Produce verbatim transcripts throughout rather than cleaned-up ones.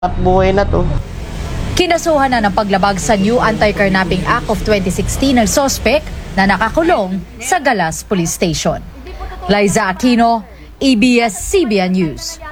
At buhay na to. Kinasuhan na ng paglabag sa New Anti-Carnapping Act of twenty sixteen ng sospek na nakakulong sa Galas Police Station. Liza Aquino, A B S C B N News.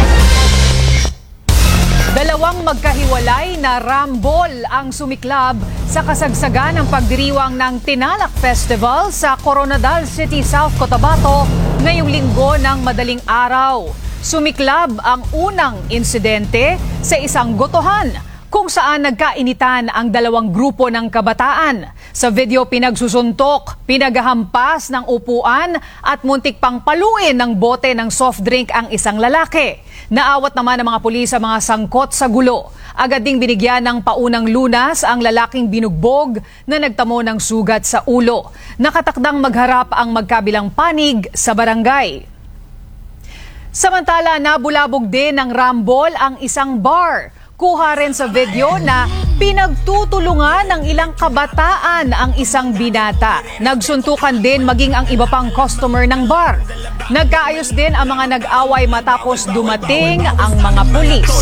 Dalawang magkahiwalay na rambol ang sumiklab sa kasagsagan ng pagdiriwang ng Tinalak Festival sa Coronadal City, South Cotabato ngayong linggo ng madaling araw. Sumiklab ang unang insidente sa isang gotohan kung saan nagkainitan ang dalawang grupo ng kabataan. Sa video, pinagsusuntok, pinaghahampas ng upuan at muntik pang paluin ng bote ng soft drink ang isang lalaki. Naawat naman ng mga pulis sa mga sangkot sa gulo. Agad ding binigyan ng paunang lunas ang lalaking binugbog na nagtamo ng sugat sa ulo. Nakatakdang magharap ang magkabilang panig sa barangay. Samantala, nabulabog din ng rambol ang isang bar. Kuha rin sa video na pinagtutulungan ng ilang kabataan ang isang binata. Nagsuntukan din maging ang iba pang customer ng bar. Nagkaayos din ang mga nag-away matapos dumating ang mga pulis.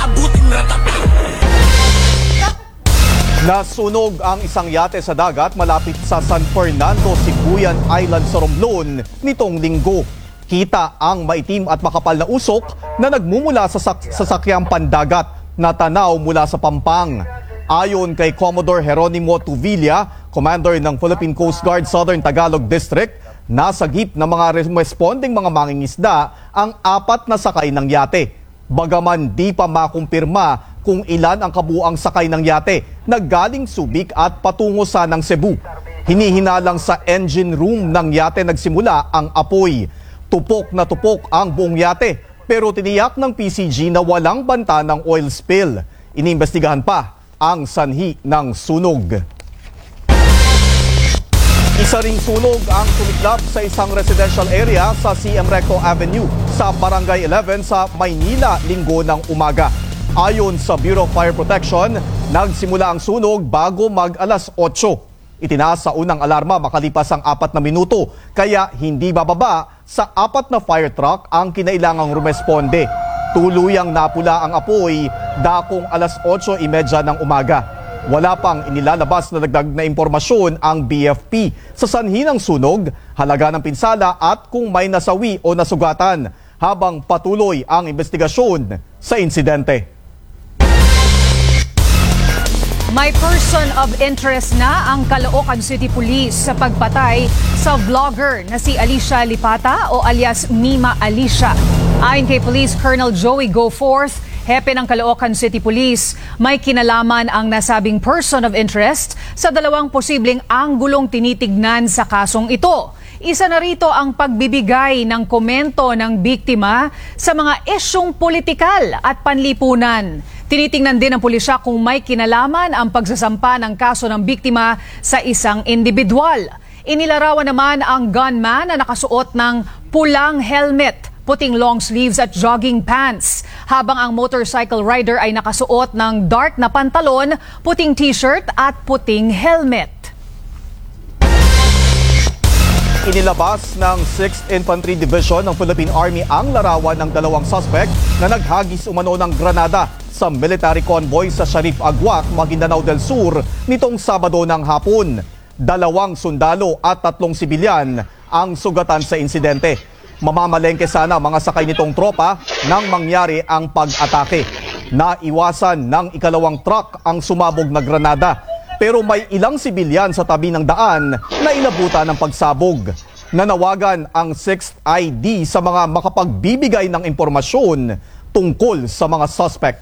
Nasunog ang isang yate sa dagat malapit sa San Fernando, Sibuyan Island sa Romblon nitong linggo. Kita ang maitim at makapal na usok na nagmumula sa sak- sasakyang pandagat na tanaw mula sa Pampang. Ayon kay Commodore Jeronimo Tuvilla, Commander ng Philippine Coast Guard Southern Tagalog District, nasa gip ng mga responding mga mangingisda ang apat na sakay ng yate. Bagaman di pa makumpirma kung ilan ang kabuang sakay ng yate na galing Subic at patungo sa ng Cebu. Hinihinalang sa engine room ng yate nagsimula ang apoy. Tupok na tupok ang buong yate pero tiniyak ng P C G na walang banta ng oil spill. Iniimbestigahan pa ang sanhi ng sunog. Isa ring sunog ang sumiklab sa isang residential area sa C M Recto Avenue sa Barangay eleven sa Maynila linggo ng umaga. Ayon sa Bureau of Fire Protection, nagsimula ang sunog bago mag alas otso. Itinaas sa unang alarma makalipas ang apat na minuto, kaya hindi bababa sa apat na fire truck ang kinailangang rumesponde. Tuluyang napula ang apoy dakong alas otso trenta ng umaga. Wala pang inilalabas na dagdag na impormasyon ang B F P sa sanhi ng sunog, halaga ng pinsala at kung may nasawi o nasugatan habang patuloy ang investigasyon sa insidente. May person of interest na ang Caloocan City Police sa pagpatay sa vlogger na si Alicia Lipata o alias Mima Alicia. Ayon kay Police Colonel Joey Goforth, hepe ng Caloocan City Police, may kinalaman ang nasabing person of interest sa dalawang posibleng anggulong tinitignan sa kasong ito. Isa na rito ang pagbibigay ng komento ng biktima sa mga isyong politikal at panlipunan. Tinitingnan din ng pulisya kung may kinalaman ang pagsasampa ng kaso ng biktima sa isang individual. Inilarawan naman ang gunman na nakasuot ng pulang helmet, puting long sleeves at jogging pants, habang ang motorcycle rider ay nakasuot ng dark na pantalon, puting t-shirt at puting helmet. Inilabas ng sixth Infantry Division ng Philippine Army ang larawan ng dalawang suspect na naghagis umano ng granada sa military convoy sa Sharif Agwak, Maguindanao del Sur nitong Sabado ng hapon. Dalawang sundalo at tatlong sibilyan ang sugatan sa insidente. Mamamalengke sana mga sakay nitong tropa nang mangyari ang pag-atake. Naiwasan ng ikalawang truck ang sumabog na granada. Pero may ilang sibilyan sa tabi ng daan na inabutan ng pagsabog. Nanawagan ang sixth I D sa mga makapagbibigay ng impormasyon tungkol sa mga suspect.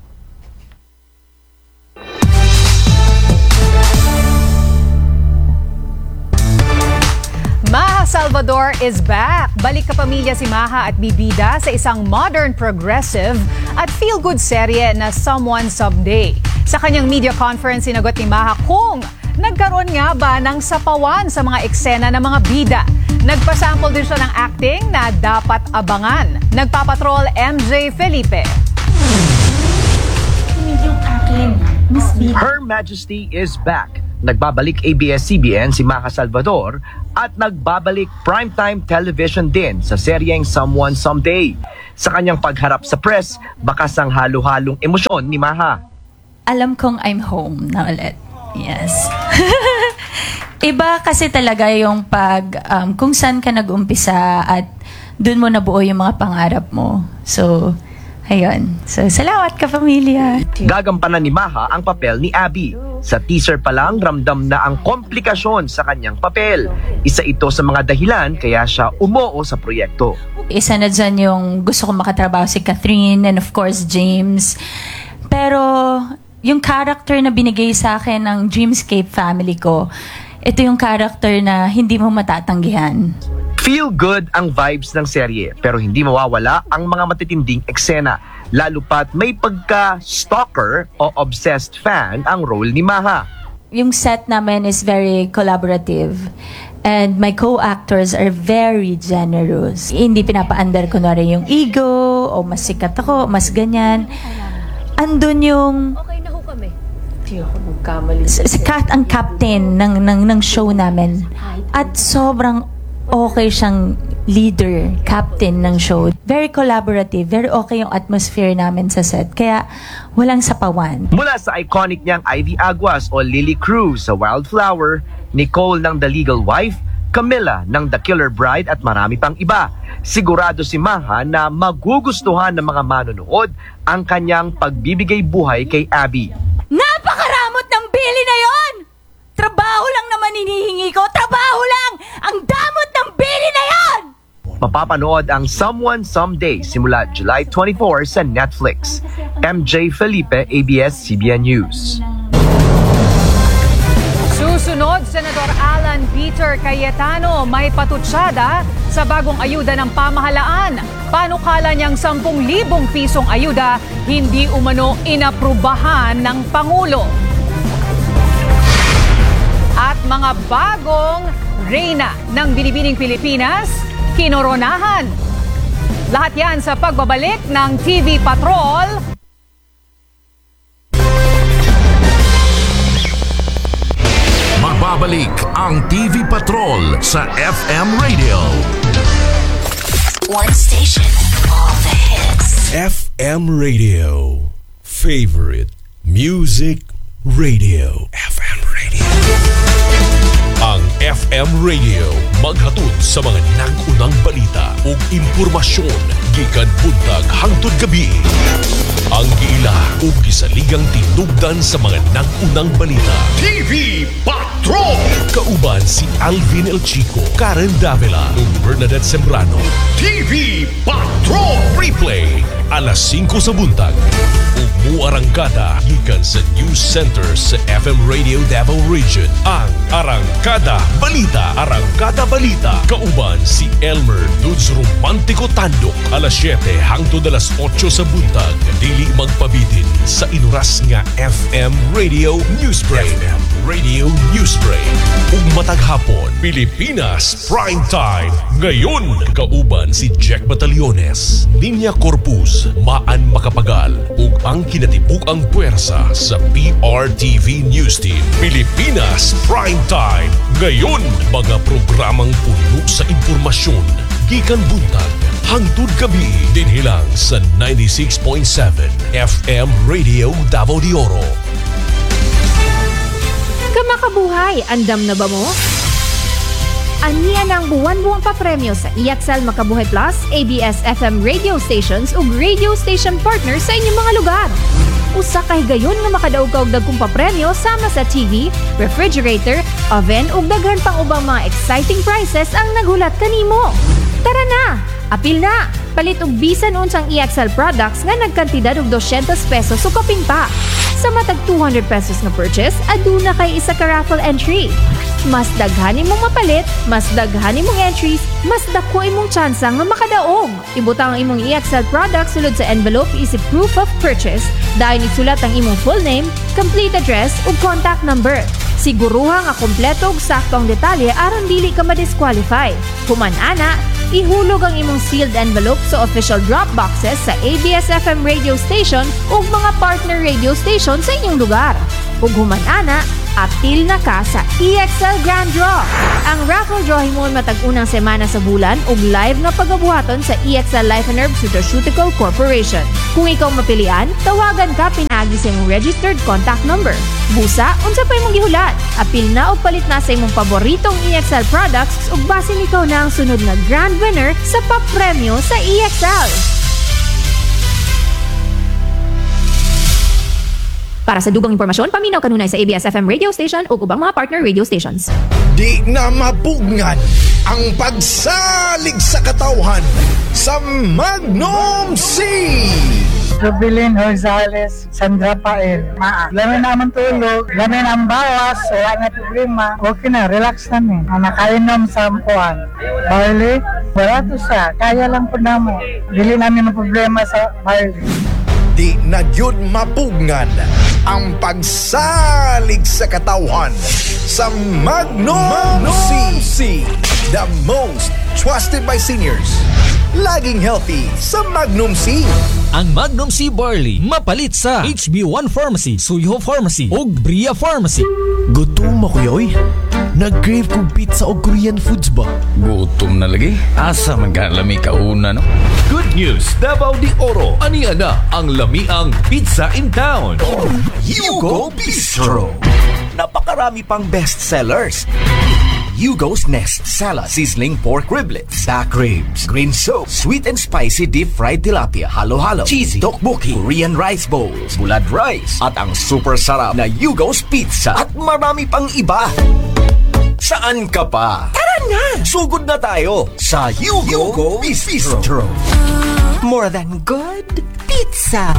Maha Salvador is back. Balik kapamilya si Maha at bibida sa isang modern, progressive at feel-good serye na Someone Someday. Sa kanyang media conference, sinagot ni Maha kung nagkaroon nga ba ng sapawan sa mga eksena ng mga bida. Nagpasample din siya ng acting na dapat abangan. Nagpapatrol M J Felipe. Her Majesty is back. nagbabalik A B S C B N si Maha Salvador at nagbabalik primetime television din sa seryeng Someone Someday. Sa kanyang pagharap sa press, bakas ang halo-halong emosyon ni Maha. Alam kong I'm home na ulit. Yes. Iba kasi talaga yung pag um, kung saan ka nag-umpisa at dun mo nabuo yung mga pangarap mo. So, ayun. So, salamat ka, pamilya. Gagampanan ni Maha ang papel ni Abby. Sa teaser pa lang, ramdam na ang komplikasyon sa kanyang papel. Isa ito sa mga dahilan kaya siya umuo sa proyekto. Isa na dyan yung gusto kong makatrabaho si Catherine and of course James. Pero yung character na binigay sa akin ng Dreamscape family ko, ito yung character na hindi mo matatanggihan. Feel good ang vibes ng serye pero hindi mawawala ang mga matitinding eksena. Lalo pat may pagka-stalker o obsessed fan ang role ni Maha. Yung set namin is very collaborative and my co-actors are very generous. Hindi pinapa-under ko na rin yung ego o mas sikat ako, mas ganyan. Andun yung Okay na ho kami. si Kat ang captain ng, ng, ng show namin. At sobrang okay siyang leader, captain ng show. Very collaborative, very okay yung atmosphere namin sa set. Kaya walang sapawan. Mula sa iconic niyang Ivy Aguas o Lily Cruz sa Wildflower, Nicole ng The Legal Wife, Camilla ng The Killer Bride at marami pang iba. Sigurado si Maha na magugustuhan ng mga manonood ang kanyang pagbibigay buhay kay Abby. Napakaramot ng bili na yon! Trabaho lang naman hinihingi ko! Trabaho lang! Ang damot ng bili na yon! Mapapanood ang Someone Someday simula July twenty-fourth sa Netflix. M J Felipe, A B S C B N News. Susunod, Senador Alan Peter Cayetano may patutsada sa bagong ayuda ng pamahalaan. Panukala niyang sampung libong pisong ayuda hindi umano inaprubahan ng Pangulo. At mga bagong reyna ng Binibining Pilipinas, kinoronahan. Lahat yan sa pagbabalik ng T V Patrol. Magbabalik ang T V Patrol sa F M Radio. One station, all the hits. F M Radio. Favorite Music Radio. F M Radio. Ang F M Radio maghatod sa mga nag-unang balita ug impormasyon gikan buntag hangtod gabi. Ang giila ug gisaligang tinubdan sa mga nag-unang balita. T V Patrol! Kauban si Alvin El Chico, Karen Davila ug Bernadette Sembrano. T V Patrol! Replay alas singko sa buntag. Ug muarangkada gikan sa News Center sa F M Radio Davao Region. Ang Arangkada Balita. Arangkada Balita. Kauban si Elmer Dudes Romantico Tandok. alas siyete hangtod alas otso sa buntag. Dili magpabitin sa inuras nga F M Radio Newsbreak. F M Radio Newsbreak. Ug matag hapon, Pilipinas Prime Time. Ngayon, kauban si Jack Batallones, Ninya Corpus, Maan Makapagal, ug ang kinatibuk-ang puwersa sa P R T V News Team. Pilipinas Prime Time. Ngayon, mga programang puno sa impormasyon. Gikan buntag, hangtod gabi, dinhilang sa ninety-six point seven F M Radio Davao de Oro. Kamakabuhay, andam na ba mo? Aniya ng buwan-buwang papremyo sa E X L Makabuhay Plus, A B S F M radio stations ug radio station partners sa inyong mga lugar. Usa kay gayon nga makadaog ka og dagkong papremyo sama sa T V, refrigerator, oven ug daghan pang ubang mga exciting prizes ang naghulat kanimo. Tara na! Apil na! Palit og bisan unsang E X L products nga nagkantidad og two hundred pesos o kaping pa. Sa matag two hundred pesos nga purchase, aduna kay isa ka raffle entry. Mas daghan imong mapalit, mas daghan imong entries, mas dako imong tsansa nga makadaog. Ibutang ang imong E X L product sulod sa envelope isip proof of purchase. Dahil isulat ang imong full name, complete address ug contact number. Siguruha nga kompleto ug sakto ang detalye aron dili ka ma-disqualify. Human ana, ihulog ang imong sealed envelope sa official drop boxes sa A B S F M radio station ug mga partner radio station sa inyong lugar. Ug human ana, apil na ka sa E X L Grand Draw. Ang raffle draw himon matag unang semana sa bulan ug live nga pagabuhaton sa E X L Life and Herb Nutraceutical Corporation. Kung ikaw mapilian, tawagan ka pinagi sa imong registered contact number. Busa, unsa pa imong gihulat? Apil na o palit na sa imong paboritong E X L products ug basin ikaw na ang sunod na grand winner sa papremyo sa E X L. Para sa dugang impormasyon, paminaw kanunay sa A B S F M radio station o ubang mga partner radio stations. Di na mapugngan ang pagsalig sa katawhan sa Magnum C. Jubilin Rosales, Sandra Pael. Maa. Lamin naman tulog, lamin ang bawas, wala na problema. Okay na, relax na ni. Nakainom sa ampuan. Barley, wala to siya. Kaya lang po namo. Dili namin ang problema sa barley. Di na yun mapugngan ang pagsalig sa katawhan sa Magnum, Magnum C. The most trusted by seniors. Laging healthy sa Magnum C. Ang Magnum C Barley mapalit sa H B one Pharmacy, Suyo Pharmacy ug Bria Pharmacy. Gutom ako yoy. Nag-crave kong pizza o Korean foods ba? Gutom na lagi? Asa man ka lami kauna no? Good news, Davao de Oro. Aniya na ang lamiang pizza in town. Yugo Bistro. Napakarami pang best sellers. Yugo's Nest Salad, Sizzling Pork Riblets, Back Ribs, Green Soup, Sweet and Spicy Deep Fried Tilapia, Halo-Halo, Cheesy, Tteokbokki, Korean Rice Bowls, Bulad Rice, at ang super sarap na Yugo's Pizza, at marami pang iba. Saan ka pa? Tara na! Sugod na tayo sa Yugo, Yugo Bistro. Bistro. More than good pizza.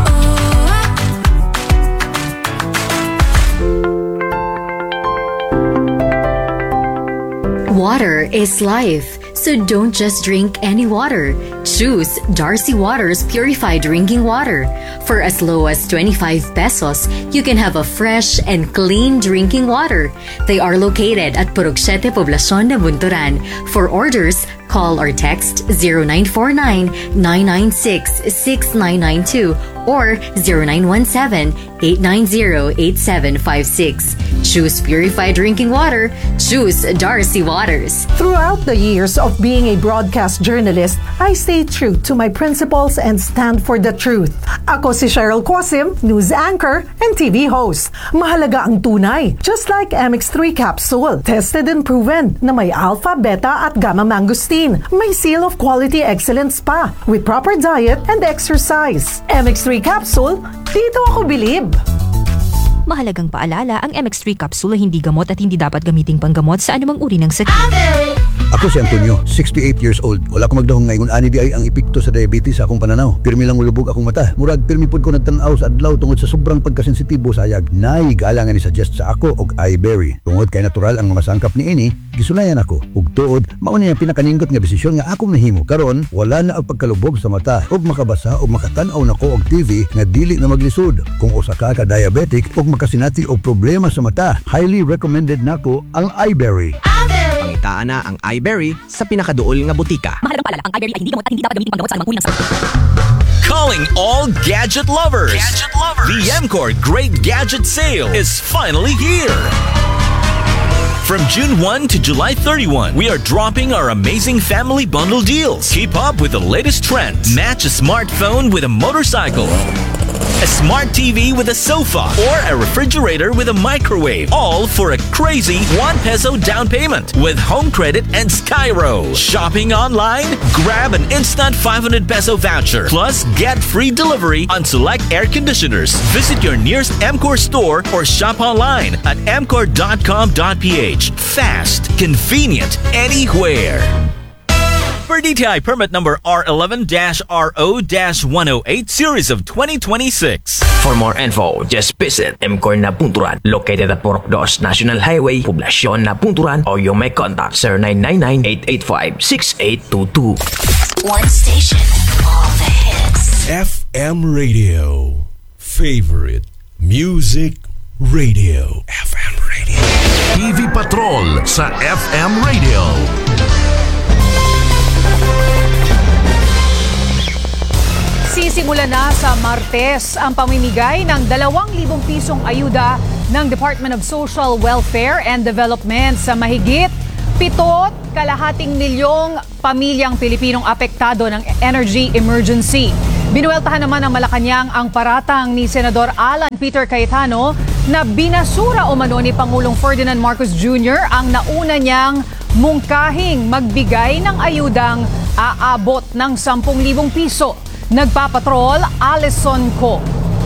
Water is life, so don't just drink any water. Choose Darcy Waters Purified Drinking Water. For as low as twenty-five pesos, you can have a fresh and clean drinking water. They are located at Purok Siete, Poblacion de Bunturan. For orders, call or text zero nine four nine, nine nine six, six nine nine two or zero nine one seven, eight nine zero, eight seven five six. Choose purified drinking water. Choose Darcy Waters. Throughout the years of being a broadcast journalist, I stay true to my principles and stand for the truth. Ako si Cheryl Quasim, news anchor and T V host. Mahalaga ang tunay, just like M X three capsule. Tested and proven na may alpha, beta at gamma mangosteen. May seal of quality excellence pa with proper diet and exercise. M X three capsule, dito ako believe. Mahalagang paalala, ang M X three capsule ay hindi gamot at hindi dapat gamiting panggamot sa anumang uri ng sakit. Ako si Antonio, sixty-eight years old. Wala akong magdahong ngayon ani di ay ang epekto sa diabetes sa akong pananaw. Pirmi lang ulubog akong mata. Murag pirmi pud ko nagtanaw sa adlaw tungod sa sobrang pagkasensitibo sa ayag. Nay galangan ni suggest sa ako og iBerry. Tungod kay natural ang mga sangkap ni ini, gisulayan ako. Ug tuod, mao ni ang pinakaningot nga desisyon nga akong nahimo. Karon wala na ang pagkalubog sa mata ug makabasa ug makatan-aw nako og T V nga dili na maglisod. Kung usa ka ka diabetic ug makasinati og problema sa mata, highly recommended nako ang iBerry. Pangitaan na ang iBerry sa pinakaduol nga butika. Mahalagang paalala, ang iBerry ay hindi gamot at hindi dapat gamitin panggamot sa anumang uri ng sakit. Calling all gadget lovers. Gadget lovers. The M-Core Great Gadget Sale is finally here. From June first to July thirty-first, we are dropping our amazing family bundle deals. Keep up with the latest trends. Match a smartphone with a motorcycle, a smart T V with a sofa, or a refrigerator with a microwave, all for a crazy one peso down payment with home credit and Skyro. Shopping online? Grab an instant five hundred peso voucher plus get free delivery on select air conditioners. Visit your nearest M-Core store or shop online at m core dot com dot p h. Fast, convenient, anywhere. Per D T I permit number R eleven R O one oh eight series of twenty twenty-six. For more info, just visit M-Core na Bunturan, located at Purok Dos National Highway, Poblacion na Bunturan, or you may contact zero nine nine nine, eight eight five, six eight two two. One station, all the hits. F M Radio. Favorite music radio. F M Radio. T V Patrol sa F M Radio. Si Magsisimula na sa Martes ang pamimigay ng dalawang libong pisong ayuda ng Department of Social Welfare and Development sa mahigit pitot kalahating milyong pamilyang Pilipinong apektado ng energy emergency. Binuweltahan naman ng Malacanang ang paratang ni Senador Alan Peter Cayetano na binasura umano ni Pangulong Ferdinand Marcos Junior ang nauna niyang mungkahing magbigay ng ayudang aabot ng sampung libong piso. Nagpapatrol, Alison Co.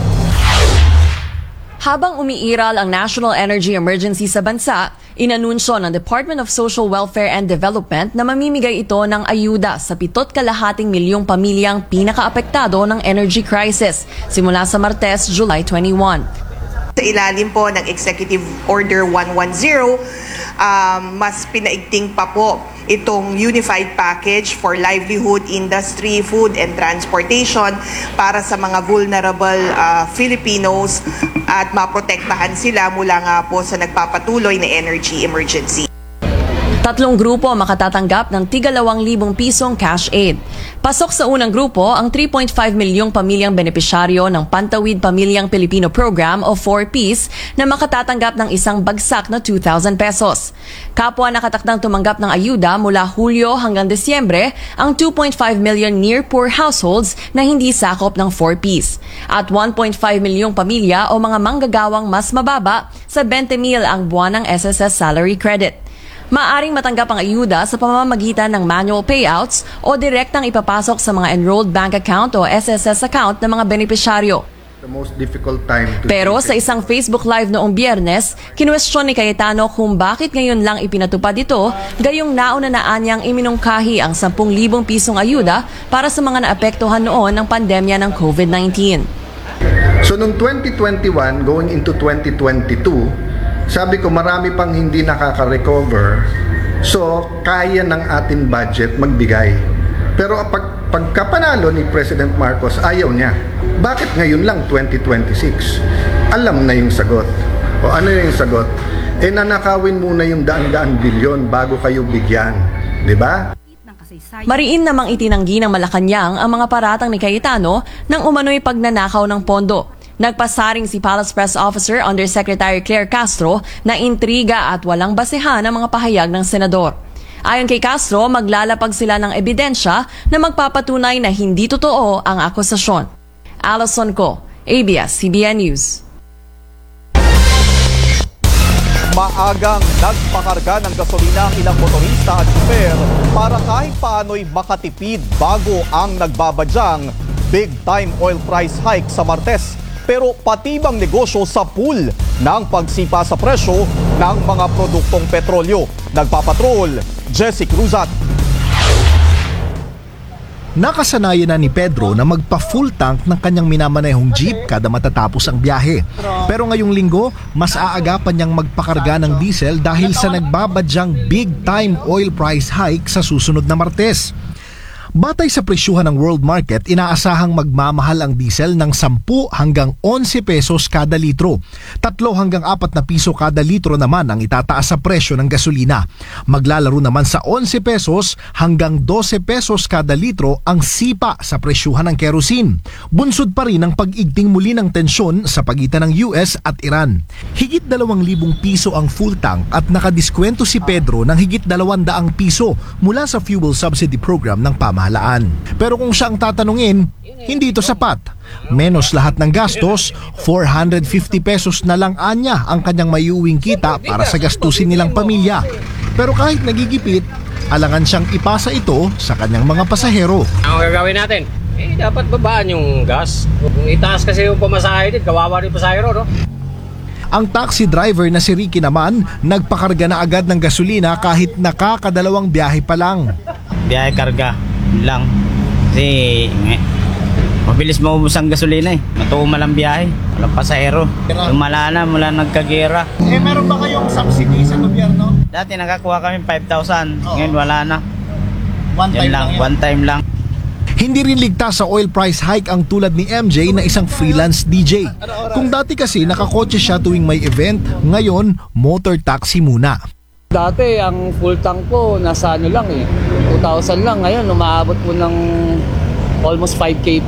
Habang umiiral ang national energy emergency sa bansa, inanunsyo ng Department of Social Welfare and Development na mamimigay ito ng ayuda sa pitot kalahating milyong pamilyang pinakaapektado ng energy crisis simula sa Martes, July twenty-first. Sa ilalim po ng Executive Order one ten, um, mas pinaigting pa po itong Unified Package for Livelihood, Industry, Food and Transportation para sa mga vulnerable uh, Filipinos at maprotektahan sila mula nga po sa nagpapatuloy na energy emergency. Tatlong grupo makatatanggap ng tigalawang libong pisong cash aid. Pasok sa unang grupo ang three point five milyong pamilyang benepisyaryo ng Pantawid Pamilyang Pilipino Program o four Ps na makatatanggap ng isang bagsak na two thousand pesos. Kapwa nakatakdang tumanggap ng ayuda mula Hulyo hanggang Desyembre ang two point five million near-poor households na hindi sakop ng four Ps. At one point five milyong pamilya o mga manggagawang mas mababa sa twenty mil ang buwan ng S S S salary credit. Maaring matanggap ang ayuda sa pamamagitan ng manual payouts o direktang ipapasok sa mga enrolled bank account o S S S account ng mga benepisyaryo. The most difficult time to Pero sa isang Facebook Live noong Biyernes, kinwestiyon ni Cayetano kung bakit ngayon lang ipinatupad ito, gayong nauna na anyang iminungkahi ang sampung libong pisong ayuda para sa mga naapektuhan noon ng pandemya ng COVID nineteen. So noong twenty twenty-one going into twenty twenty-two, sabi ko marami pang hindi nakaka-recover, so kaya ng ating budget magbigay. Pero pag, pagkapanalo ni President Marcos, ayaw niya. Bakit ngayon lang twenty twenty-six? Alam na yung sagot. O ano yung sagot? Eh nanakawin muna yung daan-daan bilyon bago kayo bigyan. Diba? Mariin namang itinanggi ng Malacanang ang mga paratang ni Cayetano nang umano'y pagnanakaw ng pondo. Nagpasaring si Palace Press Officer Undersecretary Claire Castro na intriga at walang basehan ang mga pahayag ng senador. Ayon kay Castro, maglalapag sila ng ebidensya na magpapatunay na hindi totoo ang akusasyon. Alison Co, A B S C B N News. Maagang nagpakarga ng gasolina ang ilang motorista at super para kahit paano'y makatipid bago ang nagbabadyang big-time oil price hike sa Martes. Pero patibang negosyo sa pool ng pagsipa sa presyo ng mga produktong petrolyo. Nagpapatrol, Jesse Cruzat. Nakasanayan na ni Pedro na magpa-full tank ng kanyang minamanehong jeep kada matatapos ang biyahe. Pero ngayong linggo, mas aagapan niyang magpakarga ng diesel dahil sa nagbabadyang big-time oil price hike sa susunod na Martes. Batay sa presyuhan ng world market, inaasahang magmamahal ang diesel ng ten hanggang eleven pesos kada litro. Tatlo hanggang apat na piso kada litro naman ang itataas sa presyo ng gasolina. Maglalaro naman sa eleven pesos hanggang twelve pesos kada litro ang sipa sa presyuhan ng kerosene. Bunsod pa rin ang pag-igting muli ng tensyon sa pagitan ng U S at Iran. Higit dalawang libong piso ang full tank at nakadiskwento si Pedro ng higit dalawang daang piso mula sa fuel subsidy program ng pamahalaan. Pero kung siya ang tatanungin, hindi ito sapat. Menos lahat ng gastos, four hundred fifty pesos na lang anya ang kanyang maiuwing kita para sa gastusin nilang pamilya. Pero kahit nagigipit, alangan siyang ipasa ito sa kanyang mga pasahero. Ang gagawin natin, eh dapat babaan yung gas. Kung itaas kasi yung pamasahe din, kawawa rin pasahero, no? Ang taxi driver na si Ricky naman, nagpakarga na agad ng gasolina kahit nakakadalawang biyahe pa lang. Biyahe karga lang. Kasi eh, mabilis maubos ang gasolina eh. Matuuma lang biyahe. Walang pasahero. Lumala na mula nagkagera. Eh meron ba kayong subsidy sa gobyerno? Dati nakakuha kami five thousand. Oo. Ngayon wala na. One time Yan lang, lang yan. one time lang. Hindi rin ligtas sa oil price hike ang tulad ni M J na isang freelance D J. Kung dati kasi nakakotse siya tuwing may event, ngayon motor taxi muna. Dati ang full tank ko nasa ano lang eh, two thousand lang. Ngayon umaabot po ng almost five K po.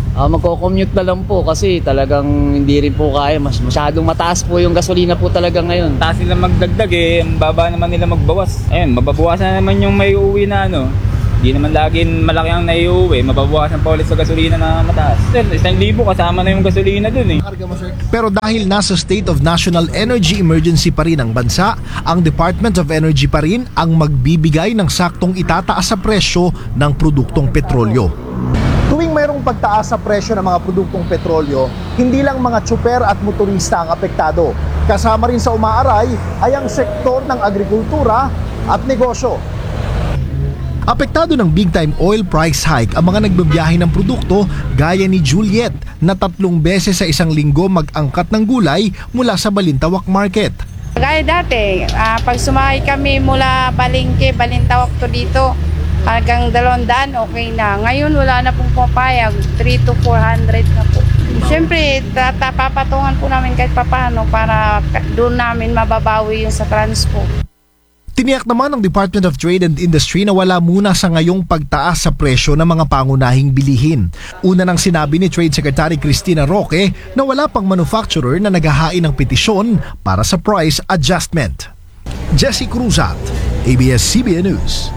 Uh, magko-commute na lang po kasi talagang hindi rin po kaya. Mas masyadong mataas po yung gasolina po talaga ngayon. Taas nila magdagdag eh, ang baba naman nila magbawas. Ayun, mababawasan na naman yung may uuwi na ano. Hindi naman laging malaki ang naiuwi, mababawasan pa ulit sa gasolina na mataas. Isang libo kasama na yung gasolina dun eh. Pero dahil nasa state of national energy emergency pa rin ang bansa, ang Department of Energy pa rin ang magbibigay ng saktong itataas sa presyo ng produktong petrolyo. Tuwing mayroong pagtaas sa presyo ng mga produktong petrolyo, hindi lang mga tsuper at motorista ang apektado. Kasama rin sa umaaray ay ang sektor ng agrikultura at negosyo. Apektado ng big-time oil price hike ang mga nagbabiyahe ng produkto gaya ni Juliet na tatlong beses sa isang linggo mag-angkat ng gulay mula sa Balintawak Market. Gaya dati, uh, pag sumakay kami mula Balingke, Balintawak to dito, hanggang dalawang daan, okay na. Ngayon wala na pong papayag, three to four hundred na po. Siyempre, papatungan po namin kahit papano para doon namin mababawi yung sa transport. Tiniyak naman ng Department of Trade and Industry na wala muna sa ngayong pagtaas sa presyo ng mga pangunahing bilihin. Una nang sinabi ni Trade Secretary Cristina Roque na wala pang manufacturer na naghahain ng petisyon para sa price adjustment. Jesse Cruzat, A B S C B N News.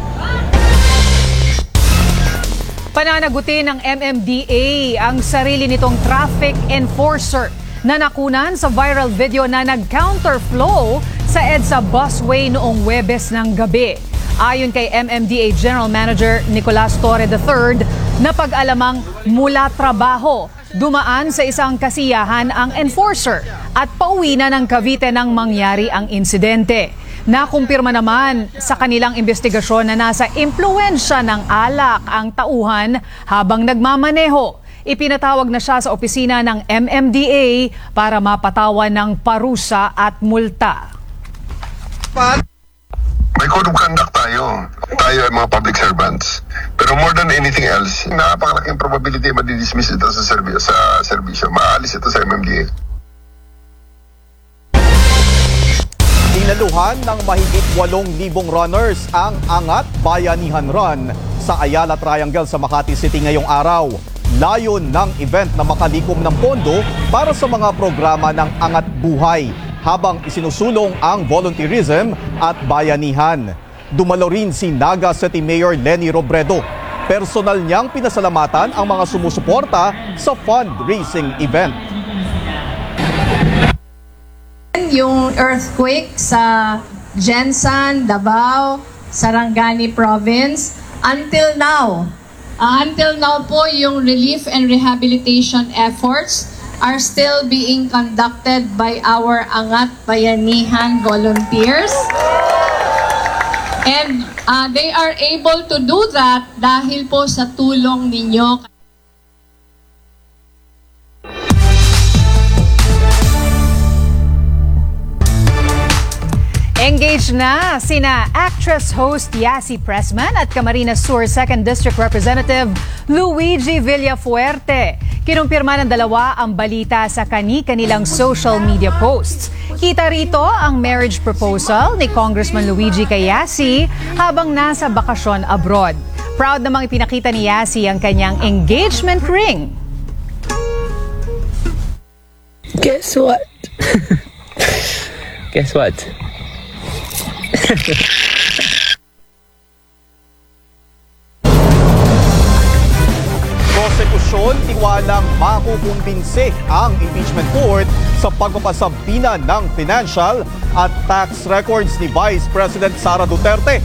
Pananagutin ng M M D A ang sarili nitong traffic enforcer na nakunan sa viral video na nag-counterflow sa EDSA busway noong Huwebes ng gabi. Ayon kay M M D A General Manager Nicolas Torre the third, napag-alamang mula trabaho, dumaan sa isang kasiyahan ang enforcer at pauwi na ng Cavite nang mangyari ang insidente. Nakumpirma naman sa kanilang investigasyon na nasa impluwensya ng alak ang tauhan habang nagmamaneho. Ipinatawag na siya sa opisina ng M M D A para mapatawan ng parusa at multa. May code of conduct tayo. Tayo ay mga public servants. Pero more than anything else, napakalaking probability madidismiss ito sa, serbi- sa servisyo. Maalis ito sa M M D A. Dinaluhan ng mahigit walong libong runners ang Angat Bayanihan Run sa Ayala Triangle sa Makati City ngayong araw. Layon ng event na makalikom ng pondo para sa mga programa ng Angat Buhay habang isinusulong ang volunteerism at bayanihan. Dumalo rin si Naga City Mayor Lenny Robredo. Personal niyang pinasalamatan ang mga sumusuporta sa fundraising event. Yung earthquake sa Jensan, Davao, Sarangani Province, until now, Uh, until now po, yung relief and rehabilitation efforts are still being conducted by our Angat Bayanihan volunteers. And uh, they are able to do that dahil po sa tulong ninyo. Engaged na sina actress-host Yasi Pressman at Camarines Sur second District Representative Luigi Villafuerte. Kinumpirma ng dalawa ang balita sa kani-kanilang social media posts. Kita rito ang marriage proposal ni Congressman Luigi kay Yasi habang nasa bakasyon abroad. Proud namang ipinakita ni Yasi ang kanyang engagement ring. Guess what? Guess what? Prosekusyon tiwalang makukumbinsi ang impeachment court sa pagpapasabina ng financial at tax records ni Vice President Sara Duterte.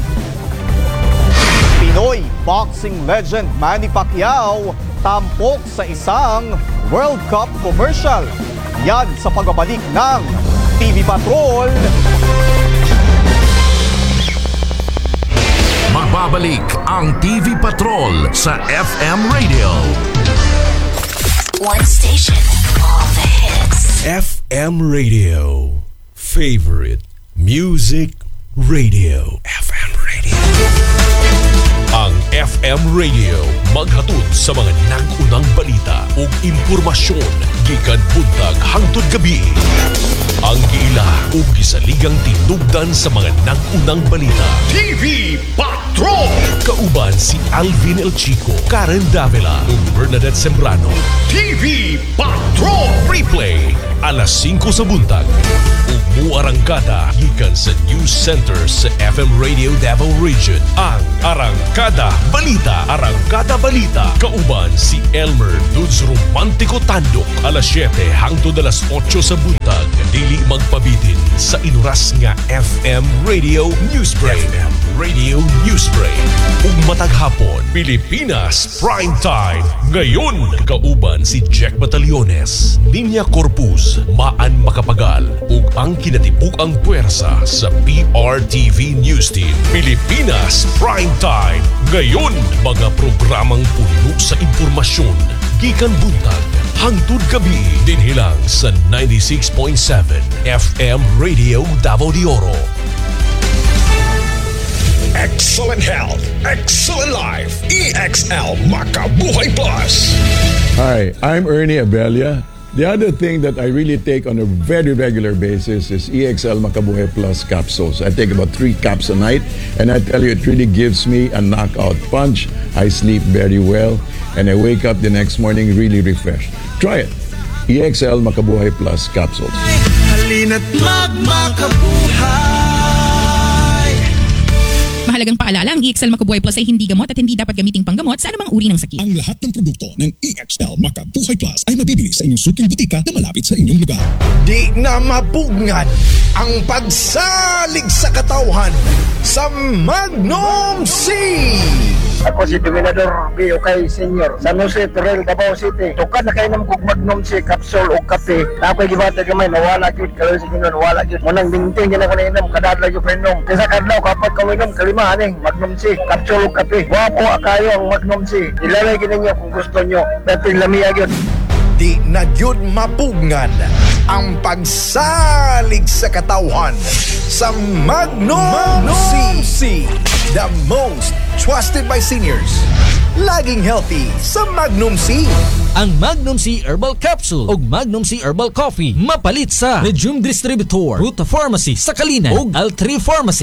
Pinoy boxing legend Manny Pacquiao tampok sa isang World Cup commercial. Yan sa pagbabalik ng T V Patrol. Magbabalik ang T V Patrol sa F M Radio. One station, all the hits. F M Radio. Favorite Music Radio. F M Radio. Ang F M Radio maghatod sa mga nag-unang balita ug impormasyon gikan buntag hangtod gabi. Ang giila ug gisaligang tinubdan sa mga nag-unang balita. T V Patrol! Kauban si Alvin El Chico, Karen Davila ug Bernadette Sembrano. T V Patrol! Replay alas singko sa buntag. Ug muarangkada gikan sa News Center sa F M Radio Davao Region. Ang Arangkada Balita. Arangkada Balita. Kauban si Elmer Dudes Romantico Tandok. Alas siyete hangtod alas otso sa buntag. Dili magpabitin sa inuras nga F M Radio Newsbreak. F M Radio Newsbreak. Ug matag hapon, Pilipinas Prime Time. Ngayon, kauban si Jack Batallones, Ninya Corpus, Maan Makapagal, ug ang kinatibuk-ang puwersa sa P R T V News Team. Pilipinas Prime Time. Ngayon, mga programang puno sa impormasyon. Gikan buntag, hangtod gabi, dinhilang sa ninety-six point seven F M Radio Davao de Oro. Excellent health, excellent life. E X L Makabuhay Plus. Hi, I'm Ernie Abella. The other thing that I really take on a very regular basis is E X L Makabuhay Plus capsules. I take about three caps a night, and I tell you, it really gives me a knockout punch. I sleep very well, and I wake up the next morning really refreshed. Try it. E X L Makabuhay Plus capsules. Halina't magmakabuhay. Mahalagang paalala, ang E X L Makabuhay Plus ay hindi gamot at hindi dapat gamiting panggamot sa anumang uri ng sakit. Ang lahat ng produkto ng E X L Makabuhay Plus ay mabibili sa inyong suking butika na malapit sa inyong lugar. Di na mabugnan ang pagsalig sa katauhan sa Magnum C. Ako si Dominador B. Okay Senior, San Jose, Torrel, Davao City. Tukad na kayo ng Magnum C, capsule o kape. Ako'y gibata gamay, nawala yun. Kaloy sa kinyo, nawala yun. Munang binting yun ako na inom, kadadla yung inom. Kesa kadlaw, kapag kawinom, kalima aning Magnum C, capsule o kape. Wapo akayo ang Magnum C. Ilalay ninyo kung gusto nyo. Dati lamiyag yun. Di na yun mapugnan ang pagsalig sa katauhan sa Magnum, Magnum C. The most trusted by seniors. Laging healthy sa Magnum C. Ang Magnum C Herbal Capsule o Magnum C Herbal Coffee mapalit sa Regium Distributor, Ruta Pharmacy sa Kalinan o Altri Pharmacy.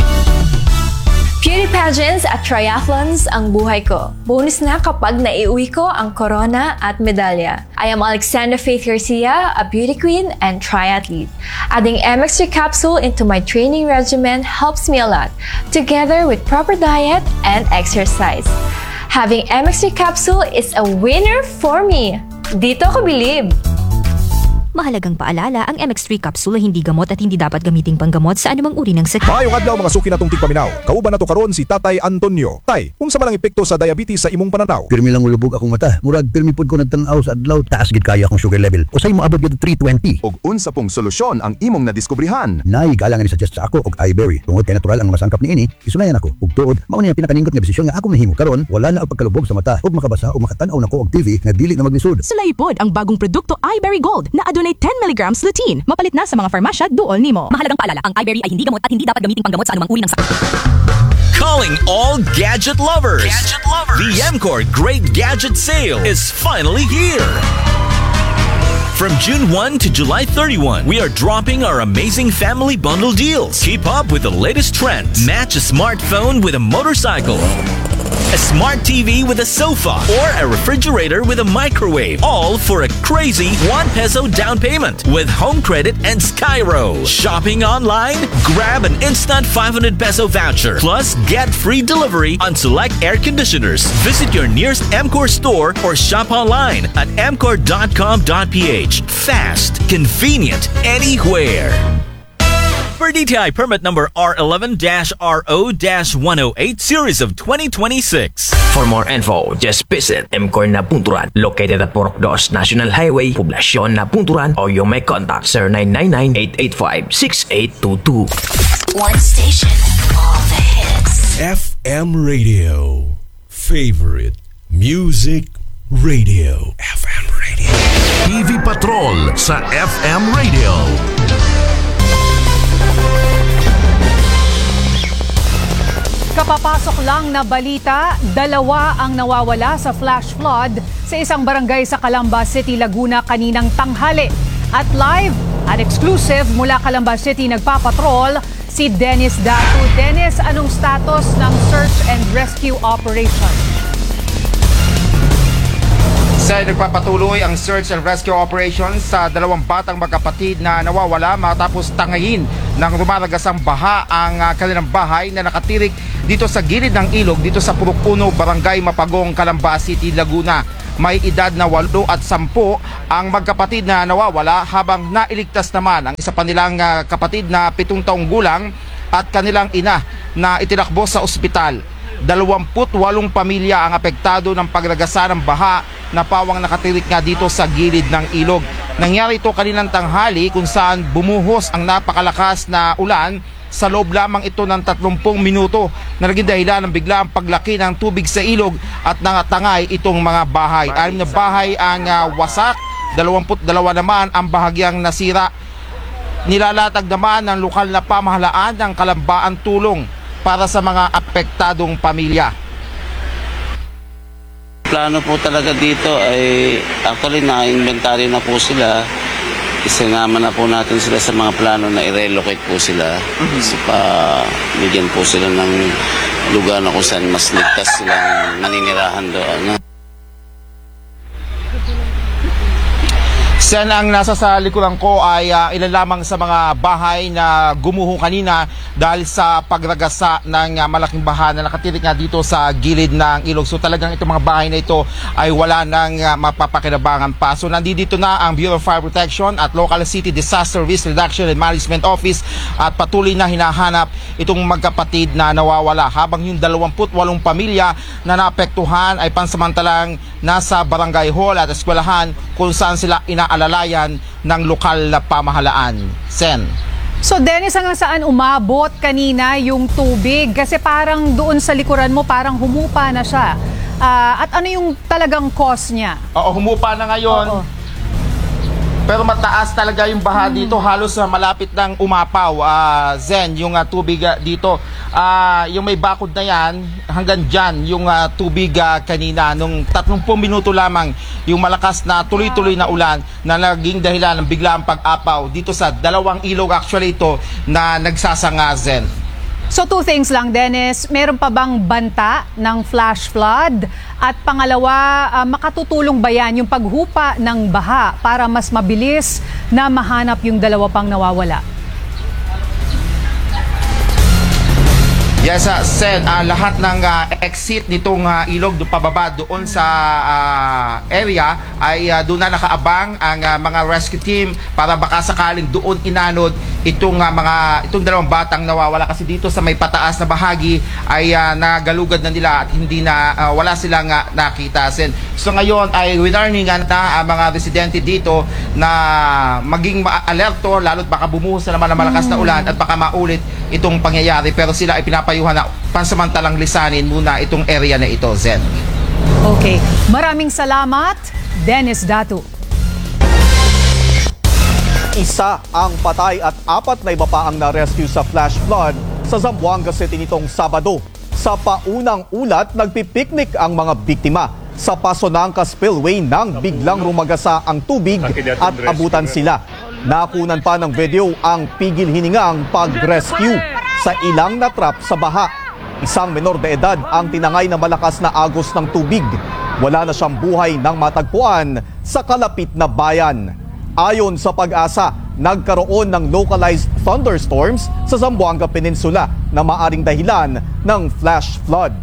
Beauty pageants at triathlons ang buhay ko. Bonus na kapag naiuwi ko ang corona at medalya. I am Alexandra Faith Garcia, a beauty queen and triathlete. Adding M X three capsule into my training regimen helps me a lot, together with proper diet and exercise. Having M X three capsule is a winner for me. Dito ko believe. Mahalagang paalala, ang M X three capsule ay hindi gamot at hindi dapat gamiting panggamot sa anumang uri ng sakit. Maayong adlaw mga suki natong tigpaminaw. Kauban na to karon si Tatay Antonio. Tay, kung sa malang epekto sa diabetes sa imong pananaw? Pirmi lang ulubog akong mata. Murag pirmi pud ko nagtan-aw sa adlaw, taas gid kaya akong sugar level. Usay mo abot gid three twenty. Og unsa pong solusyon ang imong nadiskubrihan? Nay galang ni suggest sa ako og iBerry. Tungod kay natural ang masangkap niini, isunayan ako. Ug tuod, mao ni ang pinakaningot nga desisyon nga ako nahimo karon, wala na og pagkalubog sa mata ug makabasa o makatan-aw nako og T V nga dili na maglisod. Sulay pod ang bagong produkto iBerry Gold na adunay ten milligrams lutein. Mapalit na sa mga farmasya duol nimo. Mahalagang paalala, ang iBerry ay hindi gamot at hindi dapat gamiting panggamot sa anumang uri ng sakit. Calling all gadget lovers. Gadget lovers. The M-Core Great Gadget Sale is finally here. From June first to July thirty-first, we are dropping our amazing family bundle deals. Keep up with the latest trends. Match a smartphone with a motorcycle, a smart T V with a sofa, or a refrigerator with a microwave, all for a crazy one peso down payment with Home Credit and Skyro. Shopping online? Grab an instant five hundred peso voucher, plus get free delivery on select air conditioners. Visit your nearest M-Core store or shop online at m core dot com dot p h. Fast, convenient, anywhere. For D T I permit number R eleven R O one oh eight series of twenty twenty-six. For more info, just visit M-Core na Punturan, located at Purok dos National Highway, Poblacion na Punturan, or you may contact zero nine nine nine, eight eight five, six eight two two. One station, all the hits. F M Radio. Favorite Music Radio. F M Radio. T V Patrol sa F M Radio. Kapapasok lang na balita, dalawa ang nawawala sa flash flood sa isang barangay sa Calamba City, Laguna kaninang tanghali. At live At exclusive mula Calamba City nagpapatrol si Dennis Datu. Dennis, anong status ng search and rescue operation? Sa nagpapatuloy ang search and rescue operation sa dalawang batang magkapatid na nawawala matapos tangayin ng rumaragasang baha ang uh, kanilang bahay na nakatirik dito sa gilid ng ilog dito sa Purok Uno, Barangay Mapagong, Calamba City, Laguna. May edad na walo at sampo ang magkapatid na nawawala habang nailigtas naman ang isa pa nilang uh, kapatid na pitong taong gulang at kanilang ina na itinakbo sa ospital. Dalawamput walong pamilya ang apektado ng pagragasa ng baha na pawang nakatirik nga dito sa gilid ng ilog. Nangyari ito kaninang tanghali kung saan bumuhos ang napakalakas na ulan sa loob lamang ito ng tatlumpung minuto na naging dahilan ng biglaang paglaki ng tubig sa ilog at nangatangay itong mga bahay. Anim na bahay ang uh, wasak, dalawamput dalawa naman ang bahagyang nasira. Nilalatag naman ng lokal na pamahalaan ng Calamba ang tulong para sa mga apektadong pamilya. Plano po talaga dito ay actually na-inventory na po sila. Isinama na po natin sila sa mga plano na i-relocate po sila. Mm-hmm. Kasi pa bigyan po sila ng lugar na kung saan mas ligtas silang naninirahan doon. Sen, ang nasa sa likuran ko ay uh, ilan lamang sa mga bahay na gumuho kanina dahil sa pagragasa ng uh, malaking baha na nakatirik nga dito sa gilid ng ilog. So talagang itong mga bahay na ito ay wala nang uh, mapapakinabangan pa. So nandito na ang Bureau of Fire Protection at Local City Disaster Risk Reduction and Management Office at patuloy na hinahanap itong magkapatid na nawawala. Habang yung dalawamput walong pamilya na naapektuhan ay pansamantalang nasa barangay hall at eskwelahan kung saan sila inaalalayan ng lokal na pamahalaan. Sen. So Dennis, hanggang saan umabot kanina yung tubig? Kasi parang doon sa likuran mo parang humupa na siya. Uh, at ano yung talagang cause niya? Oo, humupa na ngayon. Oo. Pero mataas talaga yung baha hmm. dito, halos uh, malapit ng umapaw, uh, Zen, yung uh, tubig uh, dito. Uh, yung may bakod na yan, hanggang dyan, yung uh, tubig uh, kanina, nung tatlumpung minuto lamang, yung malakas na tuloy-tuloy na ulan na naging dahilan ng biglaang pag-apaw dito sa dalawang ilog actually ito na nagsasanga, Zen. So two things lang, Dennis. Meron pa bang banta ng flash flood? At pangalawa, uh, makatutulong ba yan yung paghupa ng baha para mas mabilis na mahanap yung dalawa pang nawawala? Yes, uh, Sen, uh, lahat ng uh, exit nitong uh, ilog do pababa doon sa uh, area ay uh, doon na nakaabang ang uh, mga rescue team para baka sakaling doon inanod itong uh, mga itong dalawang batang nawawala kasi dito sa may pataas na bahagi ay uh, nagalugad na nila at hindi na uh, wala silang uh, nakita, Sen. So ngayon ay winarningan na ang uh, mga residente dito na maging ma-alerto lalo't baka bumuhos na naman ang malakas na ulan at baka maulit itong pangyayari, pero sila ay pinapayuhan na pansamantalang lisanin muna itong area na ito, Zen. Okay. Maraming salamat, Dennis Datu. Isa ang patay at apat na iba pa ang na-rescue sa flash flood sa Zamboanga City nitong Sabado. Sa paunang ulat, nagpipiknik ang mga biktima sa Pasonangka Spillway nang biglang rumagasa ang tubig at abutan sila. Nakunan pa ng video ang pigil-hiningang pag-rescue sa ilang natrap sa baha. Isang menor de edad ang tinangay na malakas na agos ng tubig. Wala na siyang buhay nang matagpuan sa kalapit na bayan. Ayon sa Pag-asa, nagkaroon ng localized thunderstorms sa Zamboanga Peninsula na maaring dahilan ng flash flood.